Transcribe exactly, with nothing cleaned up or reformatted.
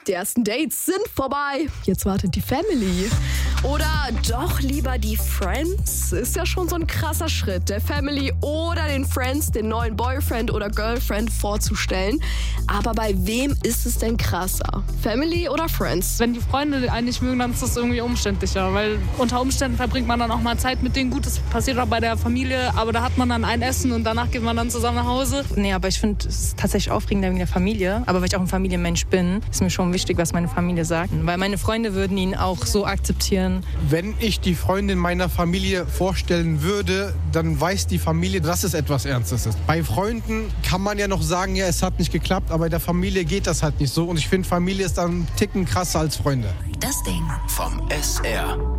Die ersten Dates sind vorbei. Jetzt wartet die Family. Oder doch lieber die Friends? Ist ja schon so ein krasser Schritt, der Family oder den Friends den neuen Boyfriend oder Girlfriend vorzustellen. Aber bei wem ist es denn krasser? Family oder Friends? Wenn die Freunde einen nicht mögen, dann ist das irgendwie umständlicher, weil unter Umständen verbringt man dann auch mal Zeit mit denen. Gut, das passiert auch bei der Familie, aber da hat man dann ein Essen und danach geht man dann zusammen nach Hause. Nee, aber ich finde es tatsächlich aufregender wegen der Familie. Aber weil ich auch ein Familienmensch bin, ist mir schon wichtig, was meine Familie sagt. Weil meine Freunde würden ihn auch so akzeptieren. Wenn ich die Freundin meiner Familie vorstellen würde, dann weiß die Familie, dass es etwas Ernstes ist. Bei Freunden kann man ja noch sagen, ja, es hat nicht geklappt, aber bei der Familie geht das halt nicht so. Und ich finde, Familie ist dann einen Ticken krasser als Freunde. Das Ding vom S R.